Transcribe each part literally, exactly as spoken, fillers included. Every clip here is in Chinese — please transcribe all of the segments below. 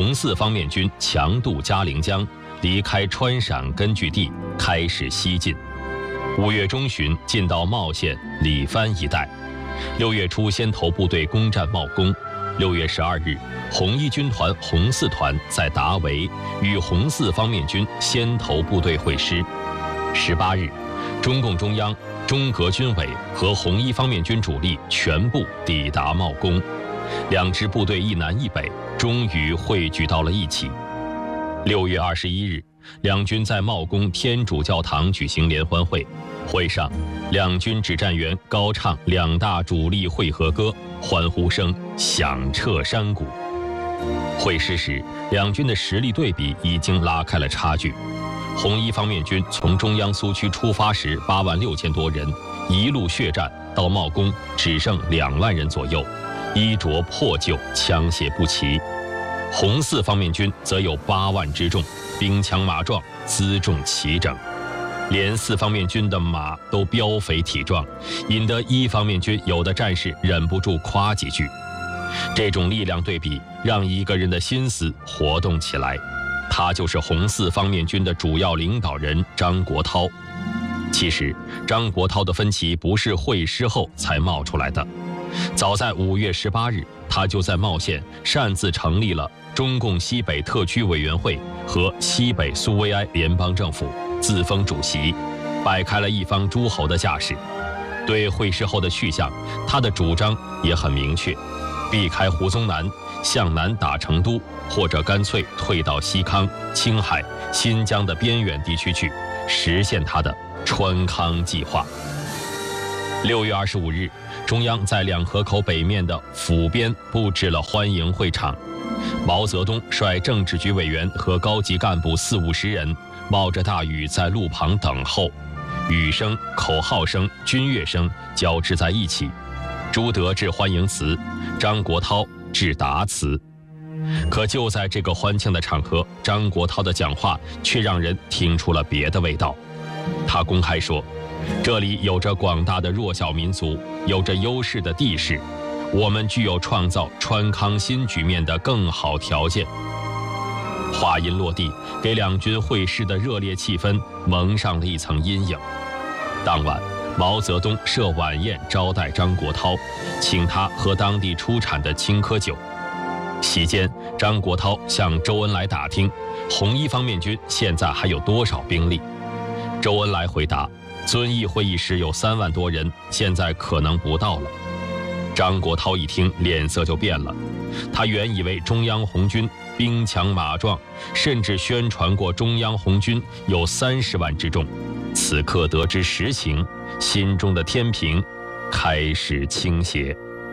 红四方面军强渡嘉陵江，离开川陕根据地，开始西进。五月中旬进到茂县李番一带，六月初先头部队攻占茂公。六月十二日，红一军团红四团在达维与红四方面军先头部队会师。十八日，中共中央、中革军委和红一方面军主力全部抵达茂公，两支部队一南一北，终于汇聚到了一起。六月二十一日，两军在茂公天主教堂举行联欢会，会上，两军指战员高唱两大主力会合歌，欢呼声响彻山谷。会师时，两军的实力对比已经拉开了差距。红一方面军从中央苏区出发时八万六千多人，一路血战到茂公只剩两万人左右，衣着破旧，枪械不齐。红四方面军则有八万之众，兵强马壮，辎重齐整，连四方面军的马都膘肥体壮，引得一方面军有的战士忍不住夸几句。这种力量对比让一个人的心思活动起来，他就是红四方面军的主要领导人张国焘。其实张国焘的分歧不是会师后才冒出来的，早在五月十八日，他就在茂县擅自成立了中共西北特区委员会和西北苏维埃联邦政府，自封主席，摆开了一方诸侯的架势。对会师后的去向，他的主张也很明确，避开胡宗南，向南打成都，或者干脆退到西康、青海、新疆的边远地区去，实现他的川康计划。六月二十五日，中央在两河口北面的府边布置了欢迎会场，毛泽东率政治局委员和高级干部四五十人，冒着大雨在路旁等候，雨声、口号声、军乐声交织在一起。朱德致欢迎词，张国焘致答词。可就在这个欢庆的场合，张国焘的讲话却让人听出了别的味道。他公开说，这里有着广大的弱小民族，有着优势的地势，我们具有创造川康新局面的更好条件。话音落地，给两军会师的热烈气氛蒙上了一层阴影。当晚，毛泽东设晚宴招待张国焘，请他喝当地出产的青稞酒。席间，张国焘向周恩来打听，红一方面军现在还有多少兵力？周恩来回答，遵义会议时有三万多人，现在可能不到了。张国焘一听，脸色就变了。他原以为中央红军兵强马壮，甚至宣传过中央红军有三十万之众，此刻得知实情，心中的天平开始倾斜。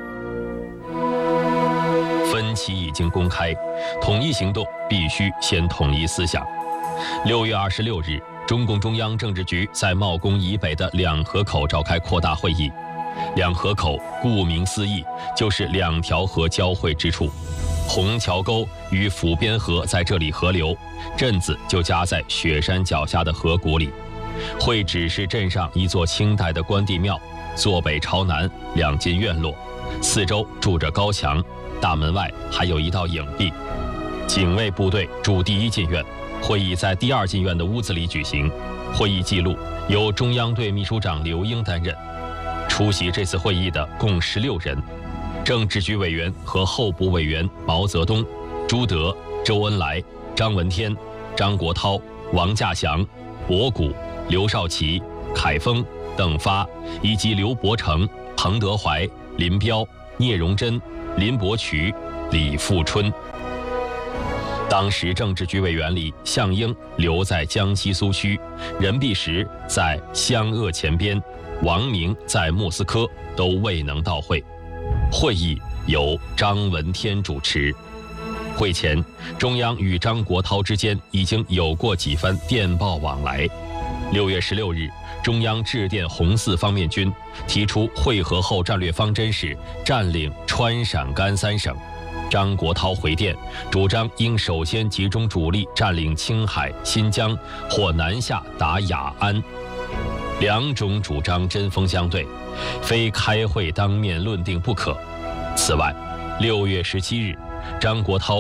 分歧已经公开，统一行动必须先统一思想。六月二十六日，中共中央政治局在茂公以北的两河口召开扩大会议。两河口顾名思义，就是两条河交汇之处。虹桥沟与府边河在这里合流，镇子就夹在雪山脚下的河谷里。会址是镇上一座清代的关帝庙，坐北朝南，两进院落，四周筑着高墙，大门外还有一道影壁。警卫部队驻第一进院，会议在第二进院的屋子里举行。会议记录由中央队秘书长刘英担任。出席这次会议的共十六人，政治局委员和候补委员毛泽东、朱德、周恩来、张闻天、张国焘、王稼祥、博古、刘少奇、凯丰、邓发，以及刘伯承、彭德怀、林彪、聂荣臻、林伯渠、李富春。当时政治局委员里，项英留在江西苏区，任弼时在湘鄂前边，王明在莫斯科，都未能到会。会议由张闻天主持。会前，中央与张国焘之间已经有过几番电报往来。六月十六日，中央致电红四方面军，提出会合后战略方针是占领川陕甘三省。张国焘回电，主张应首先集中主力占领青海、新疆，或南下打雅安。两种主张针锋相对，非开会当面论定不可。此外，六月十七日，张国焘